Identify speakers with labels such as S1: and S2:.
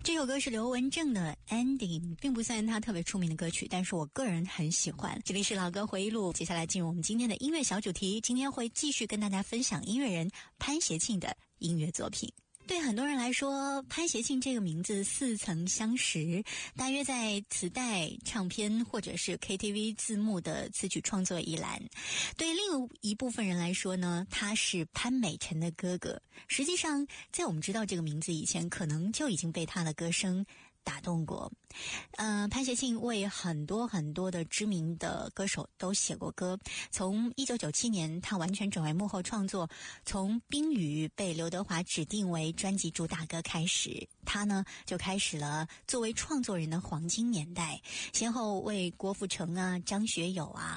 S1: 这首歌是刘文正的 Ending， 并不算他特别出名的歌曲，但是我个人很喜欢。这里是老歌回忆录，接下来进入我们今天的音乐小主题，今天会继续跟大家分享音乐人潘协庆的音乐作品。对很多人来说，潘协庆这个名字似曾相识，大约在磁带、唱片或者是 KTV 字幕的词曲创作一栏。对另一部分人来说呢，他是潘美辰的哥哥。实际上，在我们知道这个名字以前，可能就已经被他的歌声打动过。潘协庆为很多的知名的歌手都写过歌。从1997年他完全转为幕后创作，从冰雨被刘德华指定为专辑主打歌开始，他呢就开始了作为创作人的黄金年代，先后为郭富城啊、张学友啊、